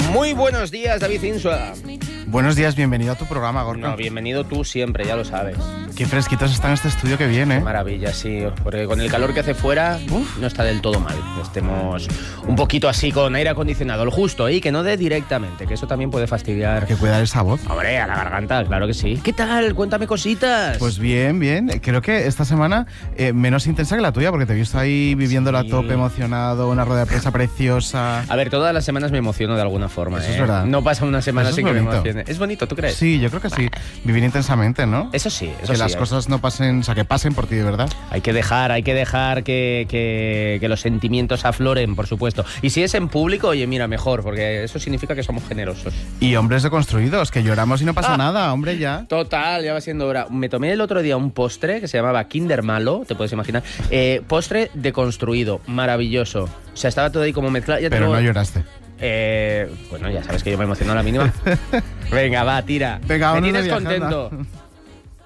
Muy buenos días, David Insua. Buenos días, bienvenido a tu programa, Gorka. No, bienvenido tú siempre, ya lo sabes. Qué fresquitos está en este estudio que viene. Qué maravilla, sí, porque con el calor que hace fuera no está del todo mal. Estemos un poquito así con aire acondicionado, lo justo, y que no dé directamente, que eso también puede fastidiar. Hay que cuidar esa voz. Hombre, a la garganta, claro que sí. ¿Qué tal? Cuéntame cositas. Pues bien, bien. Creo que esta semana menos intensa que la tuya, porque te he visto ahí viviéndola a tope, emocionado, una rueda de prensa preciosa. A ver, todas las semanas me emociono de alguna forma. Eso es verdad. No pasa una semana Eso sin es que me bonito. emocione. ¿Es bonito, tú crees? Sí, yo creo que sí. Vivir intensamente, ¿no? Eso sí, eso que sí. las cosas no pasen, o sea, que pasen por ti, de verdad. Hay que dejar que los sentimientos afloren, por supuesto. Y si es en público, oye, mira, mejor, porque eso significa que somos generosos. Y hombres deconstruidos, que lloramos y no pasa nada, hombre, ya. Total, ya va siendo hora. Me tomé el otro día un postre que se llamaba Kinder Malo, te puedes imaginar. Postre deconstruido, maravilloso. O sea, estaba todo ahí como mezclado. Pero no lloraste. Bueno, ya sabes que yo me emociono a la mínima. Venga, va, tira. Venga, me vámonos tienes de viaje, contento. anda.